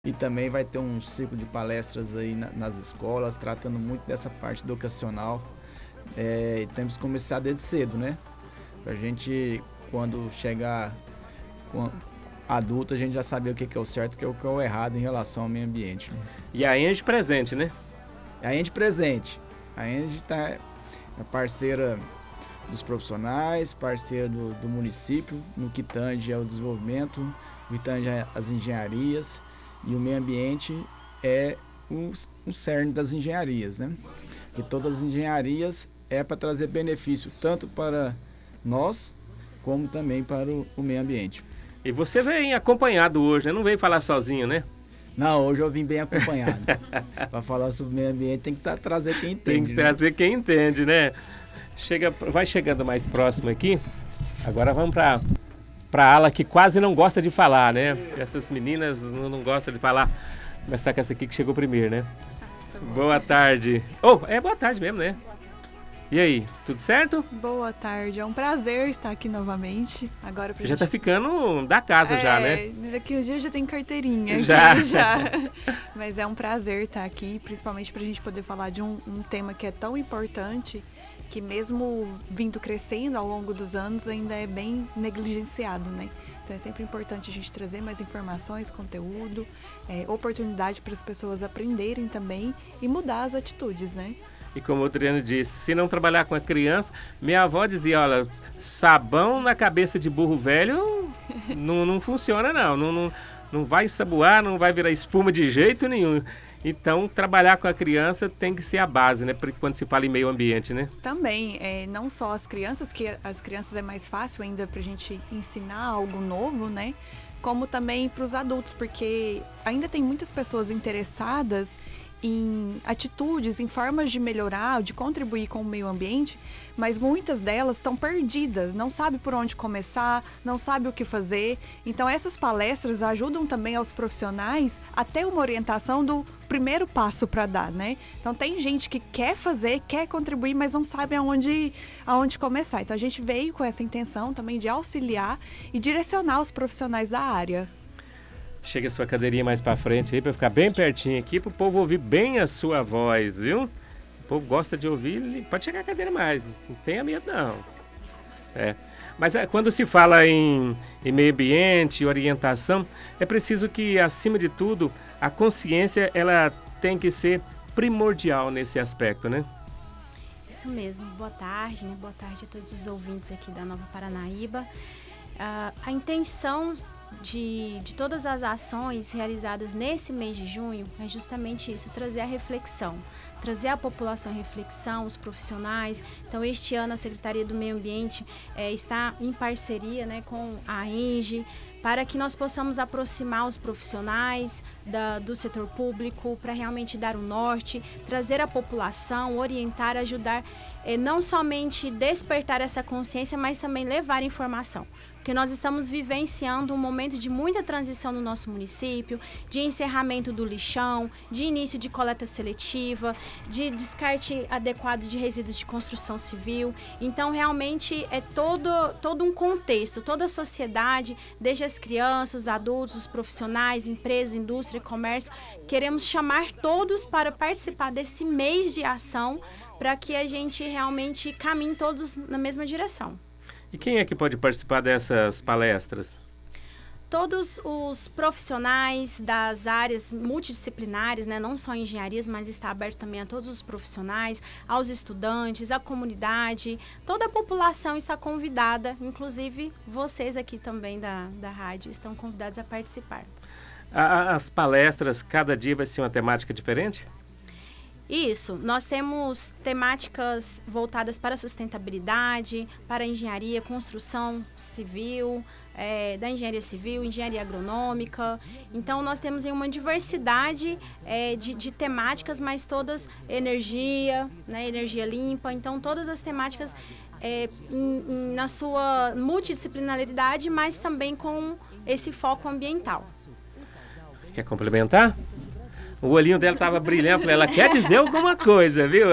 E também vai ter um ciclo de palestras aí nas escolas, tratando muito dessa parte educacional. E temos que começar desde cedo, né? Pra gente, quando chegar adulto, a gente já saber o que é o certo e o que é o errado em relação ao meio ambiente. E a ENGE presente, né? A ENGE presente. A ENGE é parceira dos profissionais, parceira do município, no que tange ao desenvolvimento, no que tange às engenharias. E o meio ambiente é o cerne das engenharias, né? E todas as engenharias é para trazer benefício tanto para nós, como também para o meio ambiente. E você vem acompanhado hoje, né? Não veio falar sozinho, né? Não, hoje eu vim bem acompanhado. Para falar sobre o meio ambiente tem que trazer quem entende. Tem que trazer quem entende, né? Vai chegando mais próximo aqui. Agora vamos para a ala que quase não gosta de falar, né? Essas meninas não gostam de falar. Vou começar com essa aqui que chegou primeiro, né? Boa tarde. Boa tarde mesmo, né? E aí, tudo certo? Boa tarde, é um prazer estar aqui novamente. Agora já tá ficando da casa já, né? Daqui uns dias já tem carteirinha. Já. Mas é um prazer estar aqui, principalmente pra gente poder falar de um tema que é tão importante, que mesmo vindo crescendo ao longo dos anos, ainda é bem negligenciado, né? Então é sempre importante a gente trazer mais informações, conteúdo, oportunidade para as pessoas aprenderem também e mudar as atitudes, né? E como o Adriano disse, se não trabalhar com a criança, minha avó dizia, olha, sabão na cabeça de burro velho não funciona não vai saboar, não vai virar espuma de jeito nenhum. Então, trabalhar com a criança tem que ser a base, né? Quando se fala em meio ambiente, né? Também, não só as crianças, que as crianças é mais fácil ainda pra gente ensinar algo novo, né? Como também para os adultos, porque ainda tem muitas pessoas interessadas em atitudes, em formas de melhorar, de contribuir com o meio ambiente, mas muitas delas estão perdidas, não sabem por onde começar, não sabem o que fazer. Então essas palestras ajudam também aos profissionais a ter uma orientação do primeiro passo para dar, né? Então tem gente que quer fazer, quer contribuir, mas não sabe aonde começar. Então a gente veio com essa intenção também de auxiliar e direcionar os profissionais da área. Chega a sua cadeirinha mais pra frente aí, pra ficar bem pertinho aqui, pro povo ouvir bem a sua voz, viu? O povo gosta de ouvir, pode chegar a cadeira mais, não tenha medo não. Mas quando se fala em meio ambiente, orientação, é preciso que, acima de tudo, a consciência, ela tem que ser primordial nesse aspecto, né? Isso mesmo, boa tarde, né? Boa tarde a todos os ouvintes aqui da Nova Paranaíba. A intenção de todas as ações realizadas nesse mês de junho é justamente isso, trazer a reflexão, trazer a população à reflexão, os profissionais. Então, este ano a Secretaria do Meio Ambiente está em parceria, né, com a ENGE, para que nós possamos aproximar os profissionais do setor público, para realmente dar o norte, trazer a população, orientar, ajudar, não somente despertar essa consciência, mas também levar informação. Porque nós estamos vivenciando um momento de muita transição no nosso município, de encerramento do lixão, de início de coleta seletiva, de descarte adequado de resíduos de construção civil. Então, realmente, é todo um contexto, toda a sociedade, desde as crianças, os adultos, os profissionais, empresas, indústria, comércio, queremos chamar todos para participar desse mês de ação, para que a gente realmente caminhe todos na mesma direção. E quem é que pode participar dessas palestras? Todos os profissionais das áreas multidisciplinares, né, não só engenharias, mas está aberto também a todos os profissionais, aos estudantes, à comunidade. Toda a população está convidada, inclusive vocês aqui também da rádio estão convidados a participar. As palestras, cada dia vai ser uma temática diferente? Isso, nós temos temáticas voltadas para a sustentabilidade, para a engenharia, construção civil, da engenharia civil, engenharia agronômica. Então, nós temos uma diversidade de temáticas, mas todas energia, né, energia limpa. Então, todas as temáticas na sua multidisciplinaridade, mas também com esse foco ambiental. Quer complementar? O olhinho dela estava brilhando, ela quer dizer alguma coisa, viu?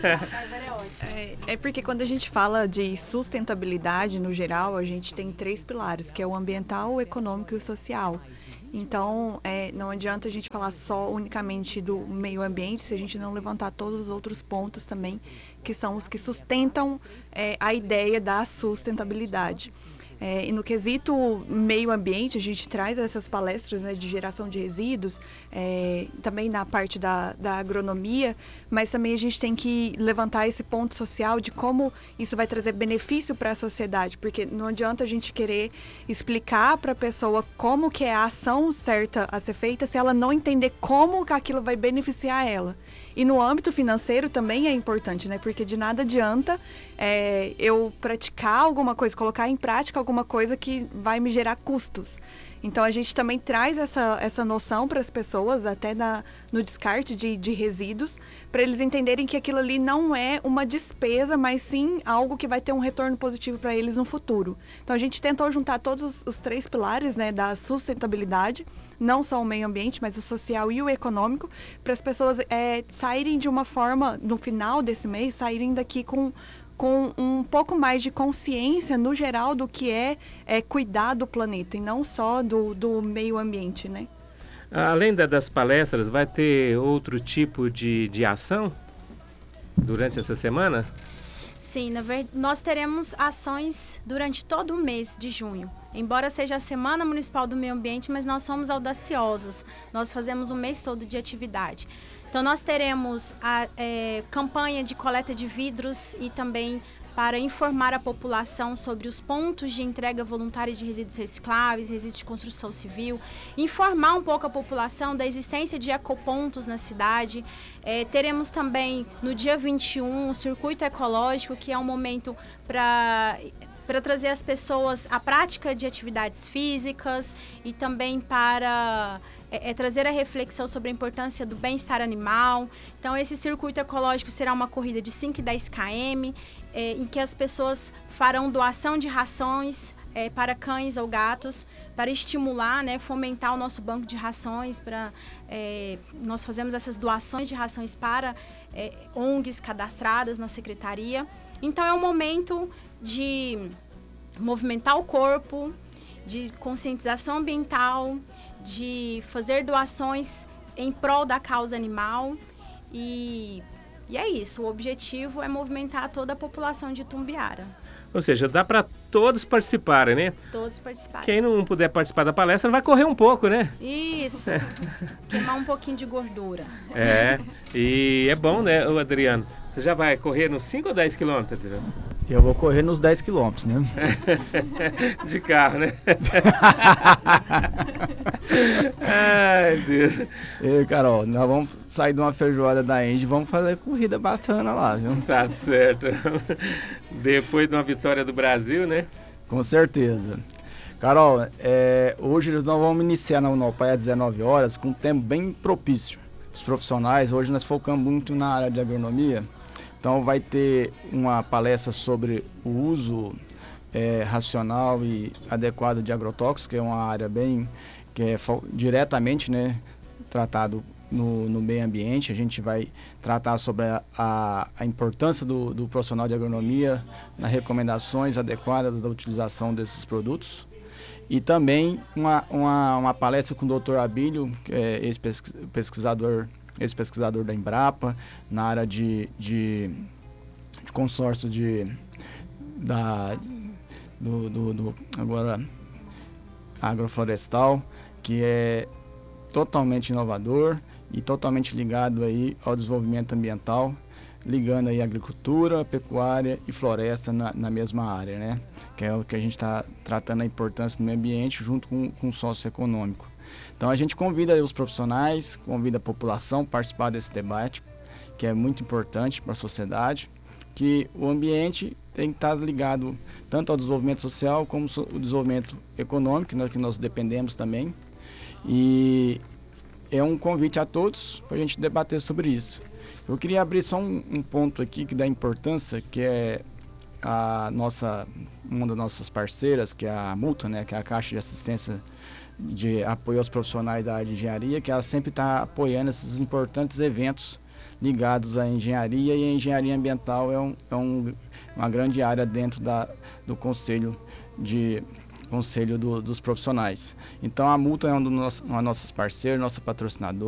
É porque quando a gente fala de sustentabilidade no geral, a gente tem 3 pilares, que é o ambiental, o econômico e o social. Então, não adianta a gente falar só unicamente do meio ambiente se a gente não levantar todos os outros pontos também, que são os que sustentam a ideia da sustentabilidade. E no quesito meio ambiente, a gente traz essas palestras, né, de geração de resíduos, também na parte da agronomia, mas também a gente tem que levantar esse ponto social de como isso vai trazer benefício para a sociedade, porque não adianta a gente querer explicar para a pessoa como que é a ação certa a ser feita se ela não entender como que aquilo vai beneficiar ela. E no âmbito financeiro também é importante, né? Porque de nada adianta eu praticar alguma coisa, colocar em prática alguma coisa que vai me gerar custos. Então, a gente também traz essa noção para as pessoas, até no descarte de resíduos, para eles entenderem que aquilo ali não é uma despesa, mas sim algo que vai ter um retorno positivo para eles no futuro. Então, a gente tentou juntar todos os 3 pilares, né, da sustentabilidade, não só o meio ambiente, mas o social e o econômico, para as pessoas saírem de uma forma, no final desse mês, saírem daqui com um pouco mais de consciência no geral do que é cuidar do planeta e não só do meio ambiente, né? Além das palestras, vai ter outro tipo de ação durante essa semana? Sim, na verdade, nós teremos ações durante todo o mês de junho. Embora seja a Semana Municipal do Meio Ambiente, mas nós somos audaciosos. Nós fazemos o mês todo de atividade. Então, nós teremos a campanha de coleta de vidros e também para informar a população sobre os pontos de entrega voluntária de resíduos recicláveis, resíduos de construção civil, informar um pouco a população da existência de ecopontos na cidade. Teremos também, no dia 21, o Circuito Ecológico, que é um momento para trazer às pessoas a prática de atividades físicas e também para trazer a reflexão sobre a importância do bem-estar animal. Então, esse circuito ecológico será uma corrida de 5 e 10 km, em que as pessoas farão doação de rações para cães ou gatos, para estimular, né, fomentar o nosso banco de rações. Nós fazemos essas doações de rações para ONGs cadastradas na secretaria. Então, é um momento de movimentar o corpo, de conscientização ambiental, de fazer doações em prol da causa animal e é isso. O objetivo é movimentar toda a população de Itumbiara. Ou seja, dá para todos participarem, né? Todos participarem. Quem não puder participar da palestra vai correr um pouco, né? Isso. Queimar um pouquinho de gordura. E é bom, né, Adriano? Você já vai correr nos 5 ou 10 quilômetros, Adriano? Eu vou correr nos 10 quilômetros, né? De carro, né? Ai, Deus. E, Carol, nós vamos sair de uma feijoada da Engie e vamos fazer corrida bacana lá, viu? Tá certo. Depois de uma vitória do Brasil, né? Com certeza. Carol, hoje nós vamos iniciar na Unopar às 19 horas com um tempo bem propício. Os profissionais, hoje nós focamos muito na área de agronomia. Então vai ter uma palestra sobre o uso racional e adequado de agrotóxicos, que é uma área que é diretamente, né, tratado no meio ambiente. A gente vai tratar sobre a importância do profissional de agronomia nas recomendações adequadas da utilização desses produtos. E também uma palestra com o Dr. Abílio, que é ex-pesquisador da Embrapa, na área de consórcio agora agroflorestal, que é totalmente inovador e totalmente ligado aí ao desenvolvimento ambiental, ligando aí agricultura, pecuária e floresta na mesma área, né? Que é o que a gente está tratando, a importância do meio ambiente junto com o socioeconômico. Então a gente convida os profissionais, convida a população a participar desse debate, que é muito importante para a sociedade, que o ambiente tem que estar ligado tanto ao desenvolvimento social como o desenvolvimento econômico, né, que nós dependemos também. E é um convite a todos para a gente debater sobre isso. Eu queria abrir só um ponto aqui que dá importância, que é uma das nossas parceiras, que é a Multa, né, que é a Caixa de Assistência de Apoio aos Profissionais da área de engenharia, que ela sempre está apoiando esses importantes eventos ligados à engenharia, e a engenharia ambiental é uma grande área dentro do Conselho de Conselho dos Profissionais. Então a Multa é uma dos nossos parceiros, nosso patrocinador.